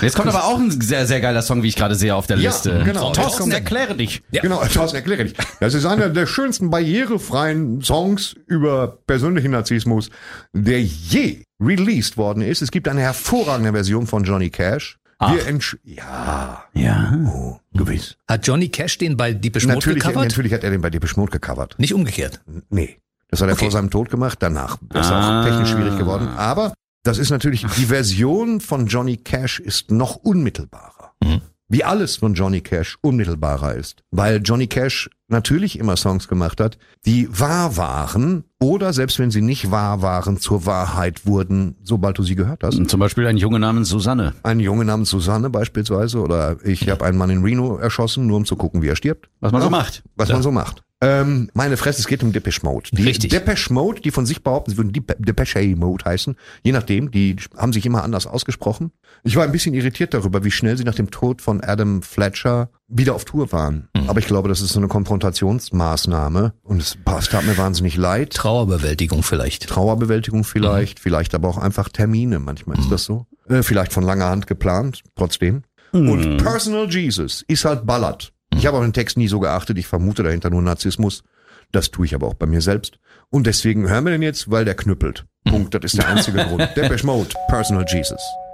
Jetzt kommt aber auch ein sehr, sehr geiler Song, wie ich gerade sehe auf der Liste. Genau. Thorsten, erkläre dich. Ja. Genau, Thorsten, erkläre dich. Das ist einer der schönsten barrierefreien Songs über persönlichen Narzissmus, der je released worden ist. Es gibt eine hervorragende Version von Johnny Cash. Ja. Oh, gewiss. Hat Johnny Cash den bei Depeche Mode gecovert? Natürlich hat er den bei Depeche Mode gecovert. Nicht umgekehrt? Nee. Das hat er vor seinem Tod gemacht, danach. Das ist auch technisch schwierig geworden. Aber das ist natürlich, die Version von Johnny Cash ist noch unmittelbarer. Wie alles von Johnny Cash unmittelbarer ist. Weil Johnny Cash natürlich immer Songs gemacht hat, die wahr waren oder selbst wenn sie nicht wahr waren, zur Wahrheit wurden, sobald du sie gehört hast. Zum Beispiel ein Junge namens Susanne. Ein Junge namens Susanne beispielsweise oder ich habe einen Mann in Reno erschossen, nur um zu gucken, wie er stirbt. Was man so macht. Was man so macht. Meine Fresse, es geht um Depeche Mode. Richtig. Depeche Mode, die von sich behaupten, sie würden Depeche Mode heißen. Je nachdem, die haben sich immer anders ausgesprochen. Ich war ein bisschen irritiert darüber, wie schnell sie nach dem Tod von Adam Fletcher wieder auf Tour waren. Aber ich glaube, das ist so eine Konfrontationsmaßnahme und es tat mir wahnsinnig leid. Trauerbewältigung vielleicht. Vielleicht aber auch einfach Termine. Manchmal ist das so. Vielleicht von langer Hand geplant, trotzdem. Und Personal Jesus ist halt ballert. Ich habe auf den Text nie so geachtet. Ich vermute dahinter nur Narzissmus. Das tue ich aber auch bei mir selbst. Und deswegen hören wir den jetzt, weil der knüppelt. Punkt. Das ist der einzige Grund. Depeche Mode, Personal Jesus.